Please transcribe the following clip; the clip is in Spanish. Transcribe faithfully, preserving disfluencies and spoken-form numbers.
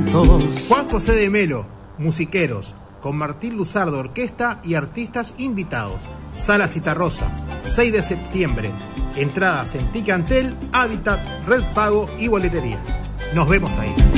momentos. Juan José de Melo, Musiqueros, con Martín Luzardo Orquesta y artistas invitados. Sala Citarrosa, seis de septiembre. Entradas en Ticantel, Hábitat, Red Pago y Boletería. Nos vemos ahí.